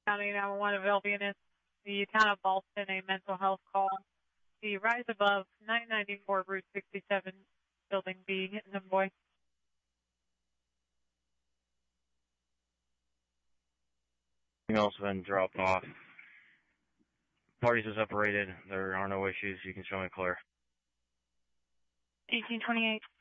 County 911 of Albion, the town of Ballston, a mental health call. The rise above 994 Route 67, Building B, Boy. Else been dropped off. Parties are separated. There are no issues. You can show me clear. 1828.